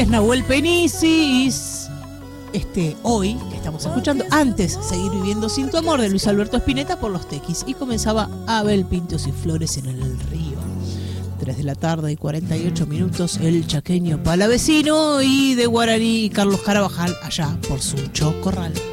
es Nahuel Penicis. Hoy estamos escuchando Antes, Seguir Viviendo Sin Tu Amor, de Luis Alberto Spinetta por Los Tequis. Y comenzaba Abel Pintos y Flores en el Río. 3 de la tarde y 48 minutos, el chaqueño palavecino y de Guaraní Carlos Carabajal allá por Suncho Corral.